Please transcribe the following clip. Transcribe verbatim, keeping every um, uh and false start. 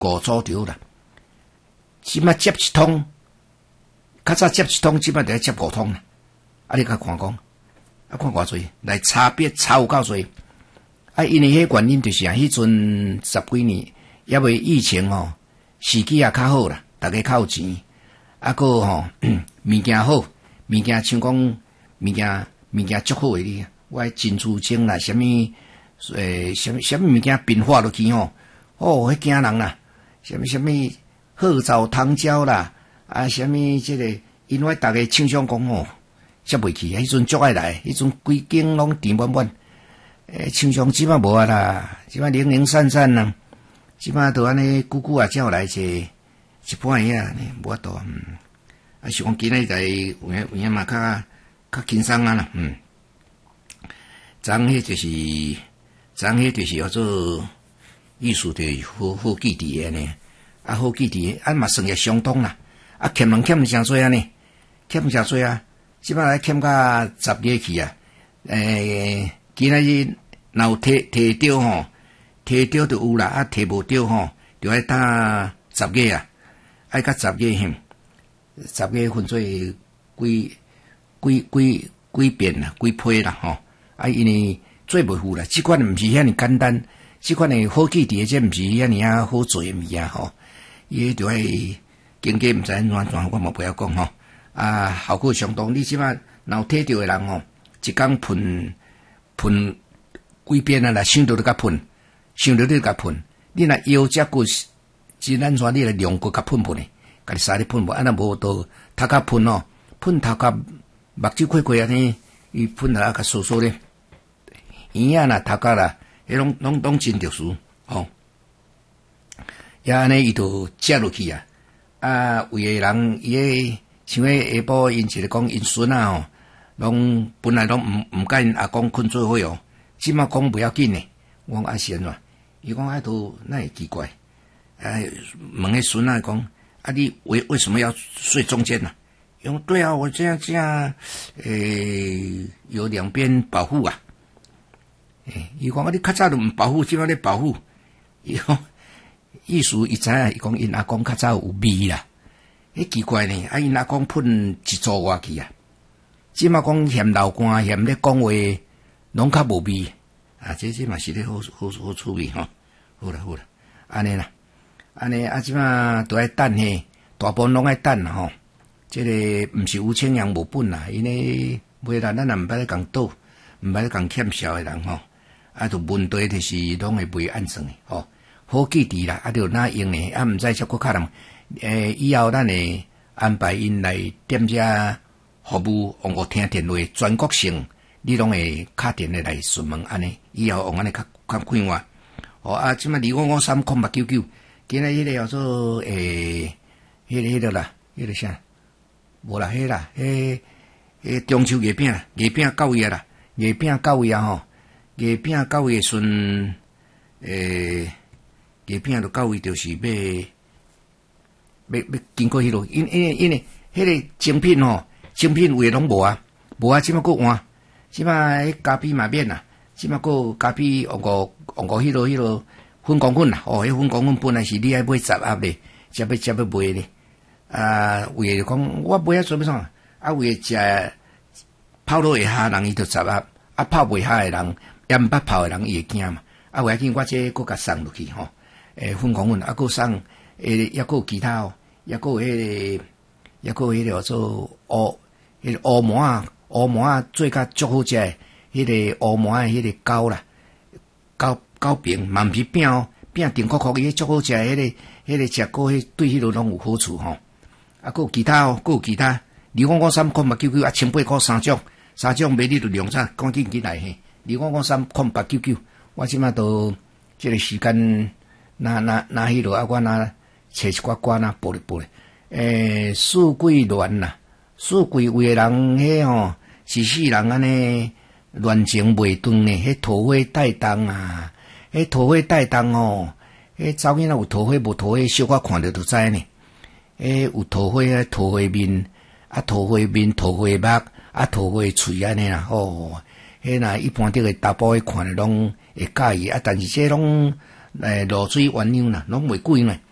五组条啦。即摆接一通，较早接一通，即摆就要接五通啦。啊，你甲看讲，啊看偌济，来差别差有够济。啊，因为迄原因就是啊，迄阵十几年，也未疫情吼，时机也较好啦，大家较有钱，啊个吼物件好，物件像讲物件物件足好诶哩，我珍珠精啦，什物诶，什物什物物件变化落去吼，哦，迄惊人啦，什物什物褐藻糖胶啦，啊，什物即个，因为大家厂商讲吼，接袂去，迄阵足爱来，迄阵规间拢填满满。诶，厂商即摆无啊啦，即摆零零散散啦，即摆都安尼久久啊，才有来一一半个啊，无法度，嗯，啊是讲今日在有影有影嘛较较轻松啊啦，嗯，昨迄就是昨迄就是叫做艺术的好好基地安尼，啊好基地，啊嘛算也相当啦，啊欠人欠唔诚多安尼，欠唔诚多啊，即摆来欠到十月去啊，诶。今仔日若有摕摕着吼，摕着就有啦，啊摕无着吼，就爱等十月啊，爱甲十月hem，十月分做几几几几遍啦，几批啦吼，啊因为做袂赴啦，即款毋是遐尼简单，即款诶好记伫，即毋是遐尼啊好做诶物件吼，伊就爱经济毋知安怎怎，我嘛不晓讲吼，啊效果相当，你即摆若有摕着诶人吼，一工喷。喷几遍啊啦，想到你甲喷，想到你甲喷，你若腰只骨真安怎，你来量骨甲喷喷诶，甲你三日喷无，安那无到头壳喷哦，喷头壳目睭开开安尼，伊喷啊甲疏疏咧，耳啊啦头壳啦，迄拢拢拢真特殊吼，也安尼伊就接落去啊，啊有诶人伊诶像迄下晡因一个讲因孙啊吼。拢本来拢毋毋甲因阿公困做伙哦，即马讲不要紧诶，我讲阿是安怎？伊讲啊都那会奇怪，哎，问迄孙仔讲，啊你为为什么要睡中间呢、啊？因为对啊，我这样这样，诶、欸，有两边保护啊。诶、欸，伊讲啊你较早都毋保护，即马咧保护。伊讲意思伊知影，伊讲因阿公较早有味啦，迄奇怪呢，啊因阿公喷一组外去啊。即马讲嫌流汗，嫌咧讲话，拢较无味啊！这这嘛是咧好好好趣味吼。好啦好啦，安尼啦，安尼啊，即马都爱等嘿，大部分拢爱等啦吼。这个毋是有清扬无本啦，因为袂啦，咱也毋捌咧共斗，毋捌咧共欠销诶人吼，啊，就问题就是拢会袂安算诶吼。好记伫啦，啊，着哪用诶，啊，毋知则佫较人诶，以后咱会安排因来踮遮。服务往我听电话，全国性你拢会敲电话来询问安尼，以后往安尼较较快活。哦啊，即摆二五五三空八九九，今日迄个叫做诶，迄、那个迄、那个啦，迄、那个啥，无啦，迄啦，迄迄中秋月饼，月饼到位啊啦，月饼到位啊吼，月饼到位顺诶，月饼就到位就是要要要经过迄落，因因因为迄个精品吼。精品有诶拢无啊，无啊，即摆佫换，即摆迄咖啡嘛免啦，即摆佫咖啡用个用个迄落迄落粉光粉啦，哦，迄粉光粉本来是你爱买十盒咧，才要才要买咧，啊，有诶就讲我买啊做要创，啊有诶食泡落会下人伊就十盒，啊泡袂下诶人，也毋捌泡诶人伊会惊嘛，啊为要紧我这佫甲送落去吼，诶粉光粉啊佫送，诶抑佫有其他哦，抑佫有迄个。抑个迄个叫做乌，迄个乌麻啊，乌麻啊做甲足好食诶，迄个乌麻诶迄个糕啦，糕糕饼嘛毋是饼哦，饼甜壳壳伊足好食诶，迄个迄个食过迄对迄落拢有好处吼。啊，佫有其他哦，佫有其他，二五五三空八九九啊，千八箍三种，三种买你就量啥，赶紧进来嘿。二五五三空八九九，我即马都即个时间拿拿拿迄落啊，我拿找一寡寡呐，报咧报咧。诶，四季乱啦，四季有诶人迄吼，是世人安尼乱情袂断呢，迄桃花带动啊，迄桃花带动吼，迄查某囡仔有桃花无桃花，小可看着就知呢。诶，有桃花啊，桃花面，啊桃花面，桃花目，啊桃花喙安尼啦，吼，迄若一般这个查甫诶看咧拢会介意啊，但是这拢诶露水鸳鸯啦，拢袂贵呢。